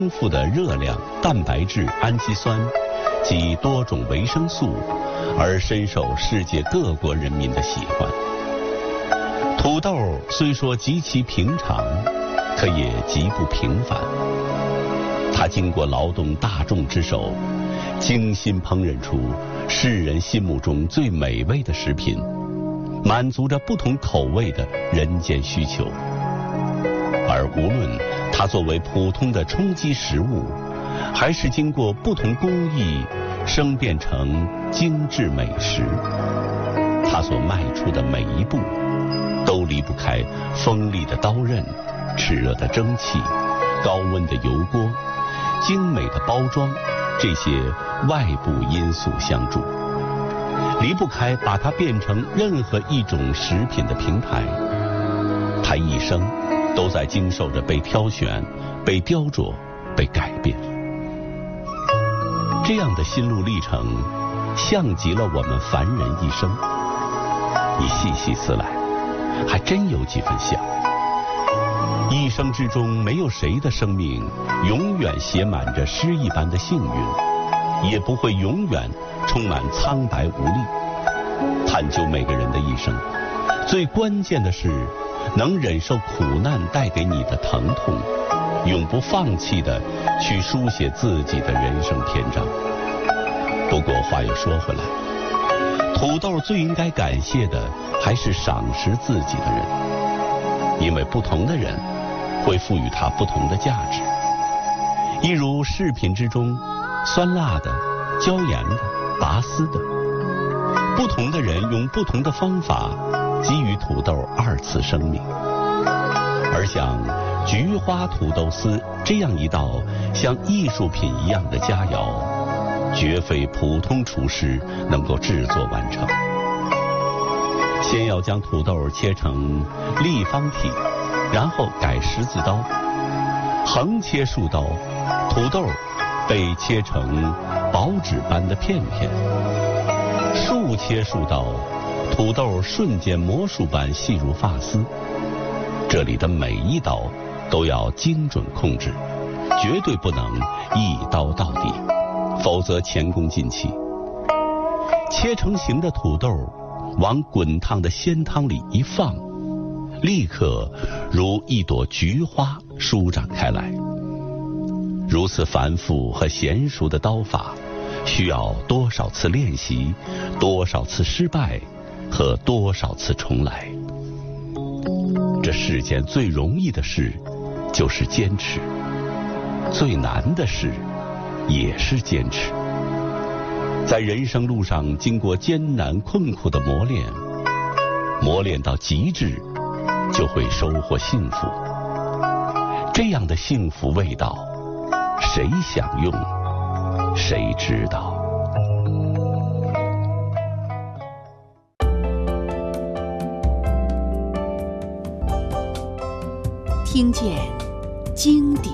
丰富的热量、蛋白质、氨基酸及多种维生素，而深受世界各国人民的喜欢。土豆虽说极其平常，可也极不平凡。它经过劳动大众之手，精心烹饪出世人心目中最美味的食品，满足着不同口味的人间需求。而无论它作为普通的充饥食物，还是经过不同工艺生变成精致美食，它所迈出的每一步都离不开锋利的刀刃、炽热的蒸汽、高温的油锅、精美的包装这些外部因素相助，离不开把它变成任何一种食品的平台。它一生都在经受着被挑选、被雕琢、被改变。这样的心路历程，像极了我们凡人一生。你细细思来，还真有几分像。一生之中，没有谁的生命永远写满着诗一般的幸运，也不会永远充满苍白无力。探究每个人的一生，最关键的是能忍受苦难带给你的疼痛，永不放弃的去书写自己的人生篇章。不过话又说回来，土豆最应该感谢的还是赏识自己的人，因为不同的人会赋予它不同的价值。一如饰品之中酸辣的、椒盐的、拔丝的，不同的人用不同的方法给予土豆二次生命。而像菊花土豆丝这样一道像艺术品一样的佳肴，绝非普通厨师能够制作完成。先要将土豆切成立方体，然后改十字刀，横切数刀，土豆被切成薄纸般的片片；竖切数刀，土豆瞬间魔术般细如发丝。这里的每一刀都要精准控制，绝对不能一刀到底，否则前功尽弃。切成型的土豆往滚烫的鲜汤里一放，立刻如一朵菊花舒展开来。如此繁复和娴熟的刀法，需要多少次练习，多少次失败和多少次重来。这世间最容易的事就是坚持，最难的事也是坚持。在人生路上经过艰难困苦的磨练，磨练到极致，就会收获幸福。这样的幸福味道，谁享用，谁知道。 听见经典。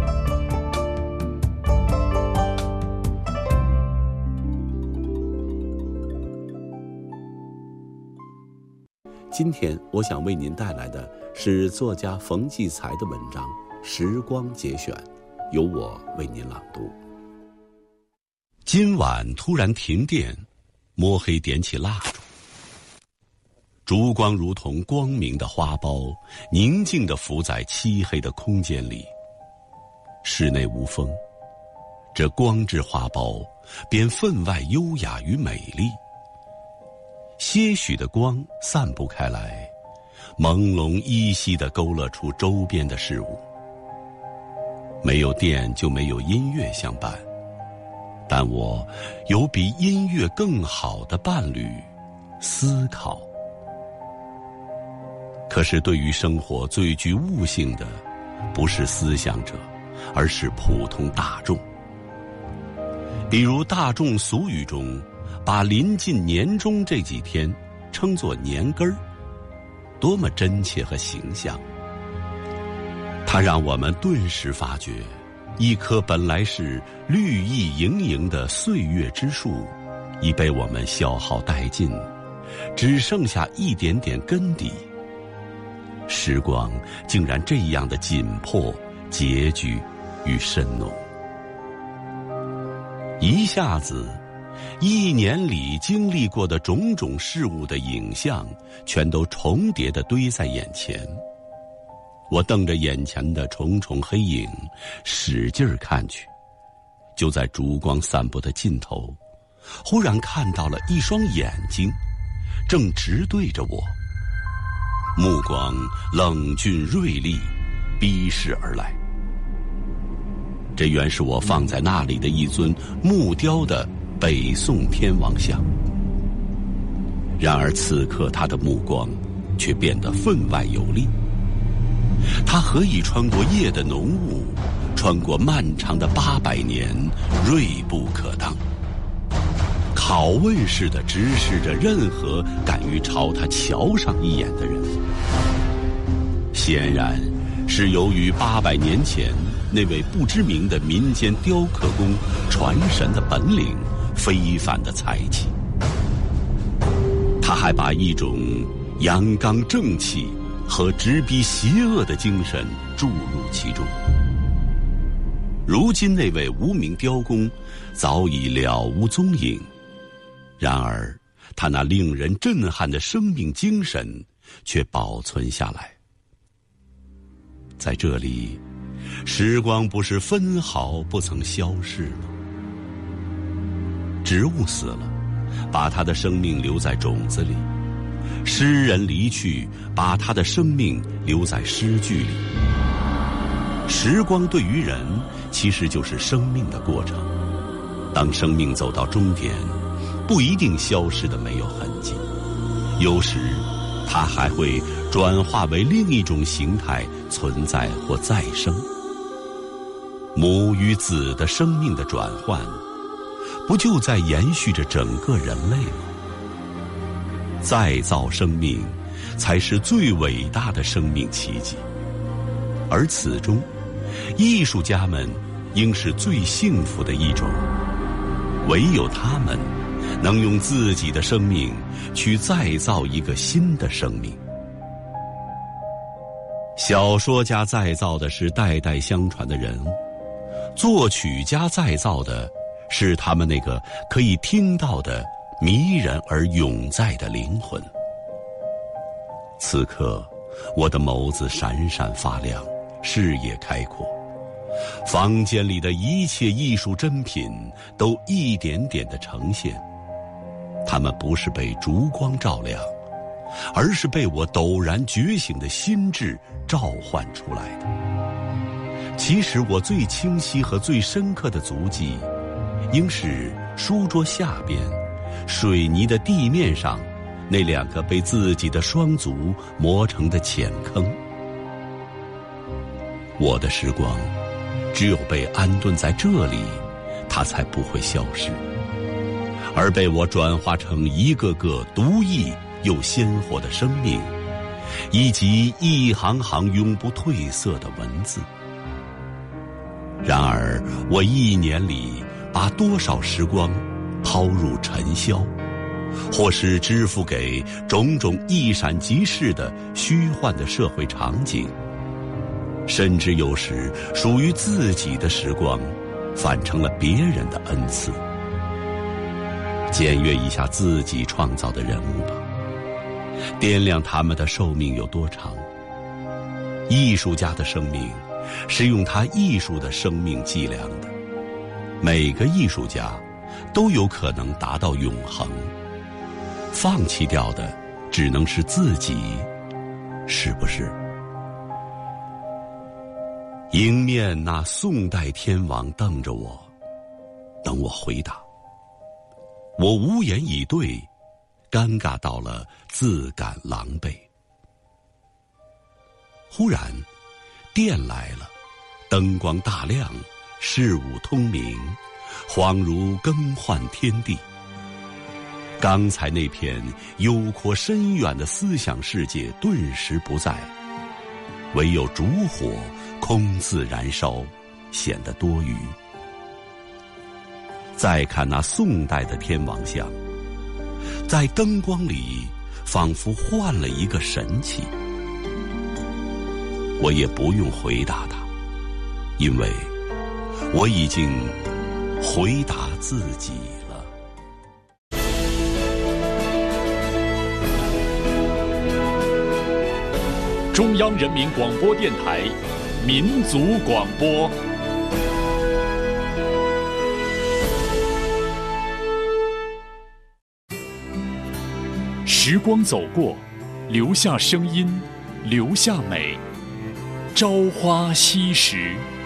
今天我想为您带来的是作家冯骥才的文章《时光节选》，由我为您朗读。今晚突然停电，摸黑点起蜡烛，烛光如同光明的花苞，宁静地浮在漆黑的空间里。室内无风，这光之花苞便分外优雅与美丽。些许的光散布开来，朦胧依稀地勾勒出周边的事物。没有电就没有音乐相伴，但我有比音乐更好的伴侣——思考。可是对于生活最具悟性的，不是思想者，而是普通大众。比如大众俗语中把临近年终这几天称作年根儿，多么真切和形象。它让我们顿时发觉，一棵本来是绿意盈盈的岁月之树，已被我们消耗殆尽，只剩下一点点根底。时光竟然这样的紧迫、拮据、 与深浓。一下子，1年里经历过的种种事物的影像，全都重叠地堆在眼前。我瞪着眼前的重重黑影，使劲儿看去。就在烛光散布的尽头，忽然看到了一双眼睛，正直对着我，目光冷峻锐利，逼视而来。这原是我放在那里的一尊木雕的北宋天王像。然而此刻他的目光却变得分外有力。他何以穿过夜的浓雾，穿过漫长的800年，锐不可当，拷问似的直视着任何敢于朝他瞧上一眼的人。显然是由于800年前那位不知名的民间雕刻工传神的本领，非凡的才气。他还把一种阳刚正气和直逼邪恶的精神注入其中。如今那位无名雕工早已了无踪影，然而他那令人震撼的生命精神却保存下来。在这里，时光不是分毫不曾消逝吗？植物死了，把它的生命留在种子里；诗人离去，把他的生命留在诗句里。时光对于人其实就是生命的过程，当生命走到终点，不一定消失的没有痕迹，有时它还会转化为另一种形态存在或再生。母与子的生命的转换，不就在延续着整个人类吗？再造生命才是最伟大的生命奇迹，而此中艺术家们应是最幸福的一种，唯有他们能用自己的生命去再造一个新的生命。小说家再造的是代代相传的人物，作曲家再造的是他们那个可以听到的迷人而永在的灵魂。此刻，我的眸子闪闪发亮，视野开阔，房间里的一切艺术珍品都一点点地呈现。它们不是被烛光照亮，而是被我陡然觉醒的心智召唤出来的。其实我最清晰和最深刻的足迹，应是书桌下边水泥的地面上那2个被自己的双足磨成的浅坑。我的时光只有被安顿在这里，它才不会消失，而被我转化成一个个独异又鲜活的生命，以及一行行永不褪色的文字。然而我1年里把多少时光抛入尘嚣，或是支付给种种一闪即逝的虚幻的社会场景，甚至有时属于自己的时光反成了别人的恩赐。检阅一下自己创造的人物吧，掂量他们的寿命有多长。艺术家的生命是用他艺术的生命计量的，每个艺术家都有可能达到永恒，放弃掉的只能是自己，是不是？迎面那宋代天王瞪着我，等我回答。我无言以对，尴尬到了自感狼狈。忽然电来了，灯光大亮，事物通明，恍如更换天地。刚才那片幽阔深远的思想世界顿时不在，唯有烛火空自燃烧，显得多余。再看那宋代的天王像，在灯光里仿佛换了一个神气。我也不用回答他，因为我已经回答自己了。 中央人民广播电台民族广播。时光走过，留下声音，留下美。朝花夕拾。